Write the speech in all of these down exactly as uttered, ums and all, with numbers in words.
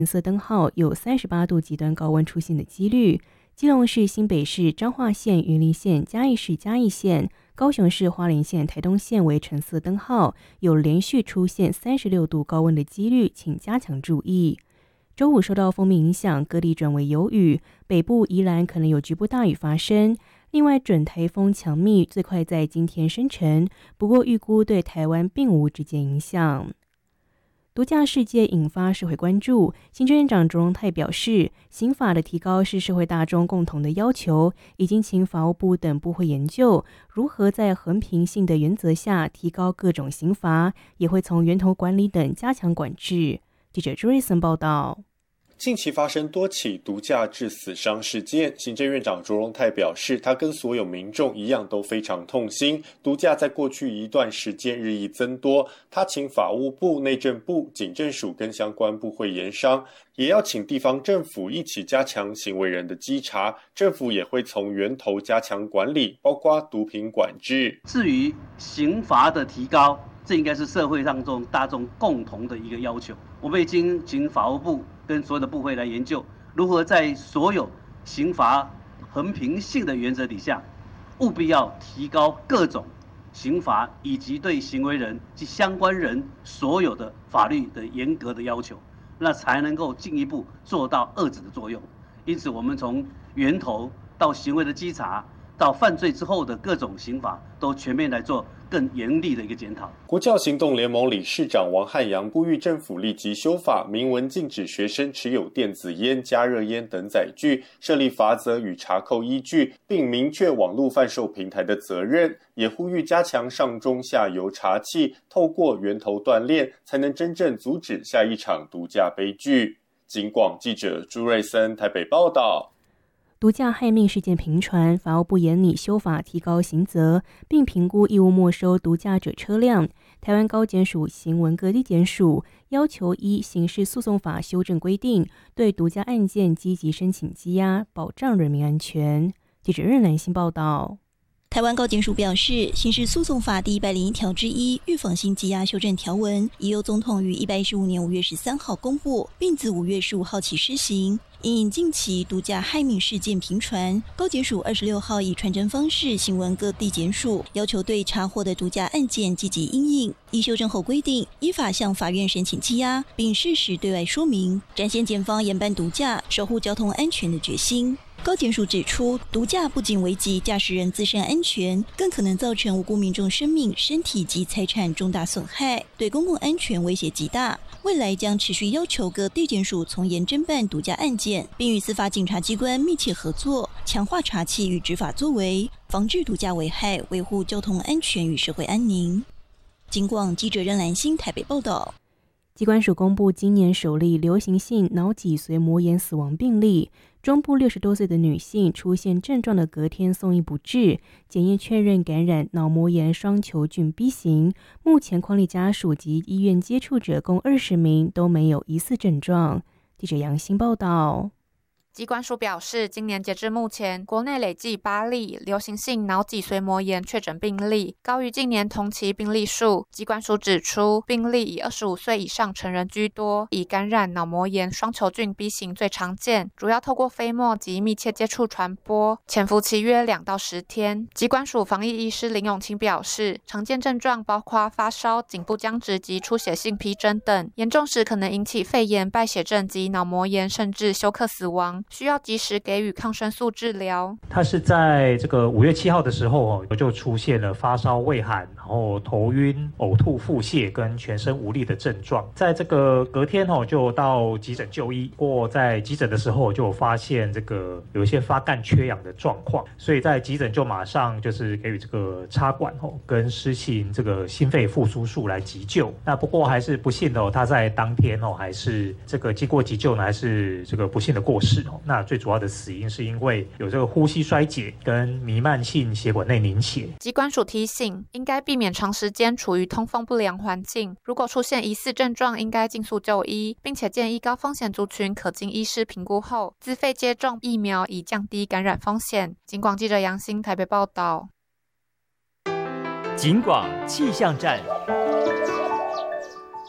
橙色灯号，有三十八度极端高温出现的几率。基隆市、新北市、彰化县、云林县、嘉义市、嘉义县、高雄市、花莲县、台东县为橙色灯号，有连续出现三十六度高温的几率，请加强注意。周五受到锋面影响，各地转为有雨，北部宜兰可能有局部大雨发生。另外，准台风强密最快在今天生成，不过预估对台湾并无直接影响。毒驾事件引发社会关注，行政院长卓荣泰表示，刑法的提高是社会大众共同的要求，已经请法务部等部会研究如何在衡平性的原则下提高各种刑罚，也会从源头管理等加强管制。记者朱瑞森报道。 近期发生多起毒驾致死伤事件，行政院长卓荣泰表示，他跟所有民众一样都非常痛心。毒驾在过去一段时间日益增多，他请法务部、内政部、警政署跟相关部会研商，也要请地方政府一起加强行为人的稽查，政府也会从源头加强管理，包括毒品管制。 至于刑罚的提高，这应该是社会上中大众共同的一个要求。我们已经请法务部跟所有的部会来研究，如何在所有刑罚衡平性的原则底下，务必要提高各种刑罚，以及对行为人及相关人所有的法律的严格的要求，那才能够进一步做到遏制的作用。因此，我们从源头到行为的稽查，到犯罪之后的各种刑罚，都全面来做更严厉的一个检讨。 国教行动联盟理事长王汉阳呼吁政府立即修法，明文禁止学生持有电子烟、加热烟等载具，设立罚则与查扣依据，并明确网络贩售平台的责任。也呼吁加强上中下游查缉，透过源头断链，才能真正阻止下一场毒驾悲剧。警广记者朱瑞森台北报道。 毒驾害命事件频传，法务部研拟修法提高刑责，并评估义务没收毒驾者车辆。台湾高检署、刑闻各地检署要求依刑事诉讼法修正规定，对毒驾案件积极申请羁押，保障人民安全。记者任南新报道。 台湾高检署表示，刑事诉讼法第一百零一条之一预防性羁押修正条文，已由总统于一百一十五年五月十三号公布，并自五月十五号起施行。因应近期毒驾害命事件频传，高检署二十六号以传真方式询问各地检署，要求对查获的毒驾案件积极因应。依修正后规定，依法向法院申请羁押，并适时对外说明，展现检方严办毒驾、守护交通安全的决心。高检署指出，毒驾不仅危及驾驶人自身安全，更可能造成无辜民众生命、身体及财产重大损害，对公共安全威胁极大。未来将持续要求各地检署从严侦办毒驾案件，并与司法警察机关密切合作，强化查缉与执法作为，防治毒驾危害，维护交通安全与社会安宁。警广记者任兰心台北报道。 疾管署公布今年首例流行性脑脊髓膜炎死亡病例，中部六十多岁的女性出现症状的隔天送医不治，检验确认感染脑膜炎双球菌 B 型。目前匡立家属及医院接触者共二十名都没有疑似症状。记者杨欣报道。 疾管署表示，今年截至目前，国内累计八例流行性脑脊髓膜炎确诊病例，高于近年同期病例数。疾管署指出，病例以二十五岁以上成人居多，以感染脑膜炎双球菌 B 型最常见，主要透过飞沫及密切接触传播，潜伏期约两到十天。疾管署防疫医师林永清表示，常见症状包括发烧、颈部僵直及出血性皮疹等，严重时可能引起肺炎、败血症及脑膜炎，甚至休克死亡。需要及时给予抗生素治疗。 他是在这个五月七号的时候就出现了发烧、畏寒，然后头晕、呕吐、腹泻跟全身无力的症状。在这个隔天就到急诊就医，不过在急诊的时候就发现这个有一些发干缺氧的状况，所以在急诊就马上就是给予这个插管跟施行这个心肺复苏术来急救。那不过还是不幸的，他在当天还是这个经过急救呢，还是这个不幸的过世。那最主要的死因是因为有这个呼吸衰竭跟弥漫性血管内凝血。 疾管署提醒，应该避免长时间处于通风不良环境，如果出现疑似症状，应该尽速就医，并且建议高风险族群可经医师评估后自费接种疫苗，以降低感染风险。警广记者杨欣台北报道。 警广气象站。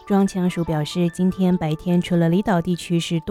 中央气象署表示，今天白天除了离岛地区是多